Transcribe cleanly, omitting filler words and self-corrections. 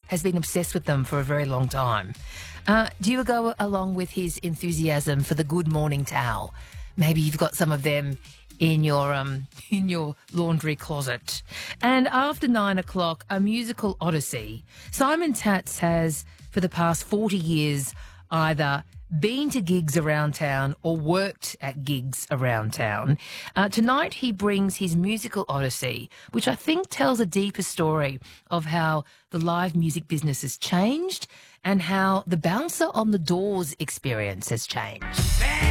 has been obsessed with them for a very long time. Do you go along with his enthusiasm for the Good Morning towel? Maybe you've got some of them in your laundry closet. And after 9 o'clock, a musical odyssey. Simon Tatz has, for the past 40 years, either been to gigs around town or worked at gigs around town. Tonight he brings his musical odyssey, which I think tells a deeper story of how the live music business has changed and how the bouncer on the doors experience has changed.